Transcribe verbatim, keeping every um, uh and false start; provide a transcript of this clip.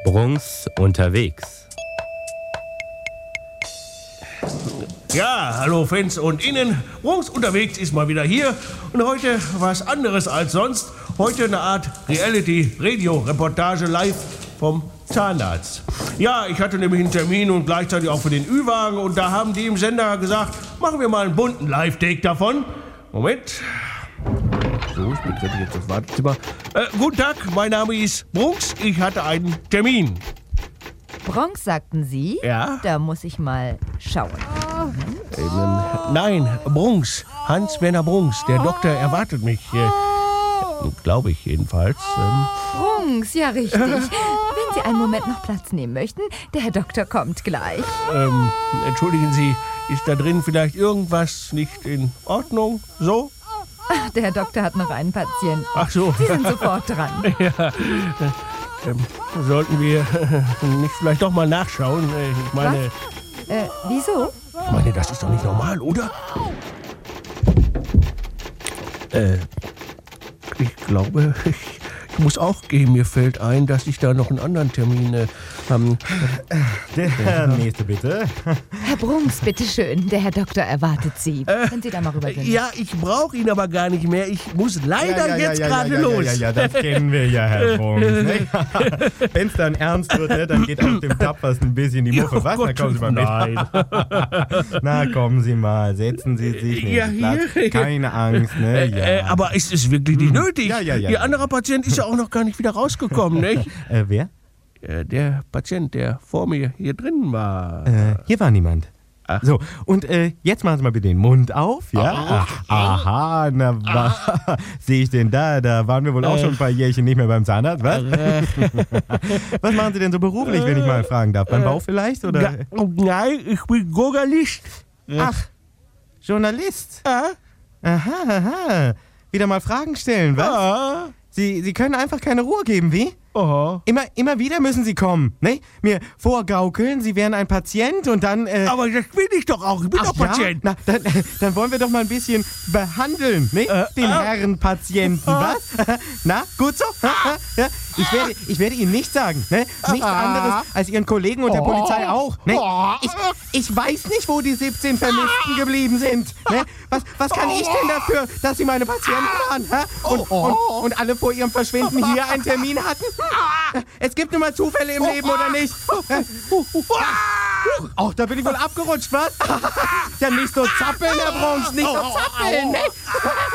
Bruns unterwegs. Ja, hallo Fans und Innen. Bruns unterwegs ist mal wieder hier. Und heute was anderes als sonst. Heute eine Art Reality-Radio-Reportage live vom Zahnarzt. Ja, ich hatte nämlich einen Termin und gleichzeitig auch für den Ü-Wagen. Und da haben die im Sender gesagt, machen wir mal einen bunten Live-Take davon. Moment. So, ich betrete jetzt das Wartezimmer. Äh, guten Tag, mein Name ist Bruns. Ich hatte einen Termin. Bronx, sagten Sie? Ja? Da muss ich mal schauen. Ähm, nein, Bruns. Hans-Werner Bruns. Der Doktor erwartet mich. Äh, Glaube ich jedenfalls. Ähm, Bronx, ja richtig. Wenn Sie einen Moment noch Platz nehmen möchten, der Herr Doktor kommt gleich. ähm, entschuldigen Sie, ist da drin vielleicht irgendwas nicht in Ordnung? So? Ach, der Herr Doktor hat noch einen Patienten. Ach so. Sie sind sofort dran. Ja. Ähm, sollten wir nicht vielleicht doch mal nachschauen? Äh, Ich meine, Äh, wieso? ich meine, das ist doch nicht normal, oder? Äh, ich glaube, ich, ich muss auch gehen. Mir fällt ein, dass ich da noch einen anderen Termin äh, haben. Der ja. Nächste bitte. Herr Bronx, bitteschön. Der Herr Doktor erwartet Sie. Äh, Können Sie da mal rübergehen? Ja, ich brauche ihn aber gar nicht mehr. Ich muss leider ja, ja, jetzt ja, gerade ja, los. Ja, ja, ja, das kennen wir ja, Herr Bruns. Ne? Wenn es dann ernst wird, ne, dann geht auf dem Tapfersten ein bisschen die Muffe. Was? Gott, Na, kommen Sie mal mit. nein. Na, kommen Sie mal. Setzen Sie sich neben Ja, den Platz. hier. Keine Angst, ne? Ja. Äh, aber es ist wirklich nicht nötig. Ja, ja, ja, Ihr ja. anderer Patient ist ja auch noch gar nicht wieder rausgekommen, nicht? Äh, wer? Äh, der Patient, der vor mir hier drin war. Äh, hier war niemand. Ach. So, und äh, jetzt machen Sie mal bitte den Mund auf, ja? Ach, aha, na, wa- sehe ich denn da? Da waren wir wohl auch schon ein paar Jährchen nicht mehr beim Zahnarzt, was? Was machen Sie denn so beruflich, wenn ich mal fragen darf? Beim Bau vielleicht, oder? Ga- Nein, ich bin Journalist. Ach, Journalist. Ja? Aha, aha. Wieder mal Fragen stellen, was? Ja. Sie, Sie können einfach keine Ruhe geben, wie? Aha. Immer, immer wieder müssen Sie kommen, ne? Mir vorgaukeln, Sie wären ein Patient und dann, äh... Aber das bin ich doch auch. Ich bin Ach doch Patient. Ja? Na, dann, dann wollen wir doch mal ein bisschen behandeln, ne? Äh, Den äh. Herren Patienten, was? Na, gut so? Ja, ich, werde, ich werde Ihnen nichts sagen, ne? Nichts anderes als Ihren Kollegen und der Polizei auch, ne? Ich, ich weiß nicht, wo die siebzehn Vermissten geblieben sind, ne? Was, was kann ich denn dafür, dass Sie meine Patienten waren, hä? Und, und, und alle vor Ihrem Verschwinden hier einen Termin hatten? Es gibt nur mal Zufälle im Leben, oder nicht? Ach, da bin ich wohl abgerutscht, was? Ja, nicht so zappeln, Herr Bronx, nicht so zappeln, ne?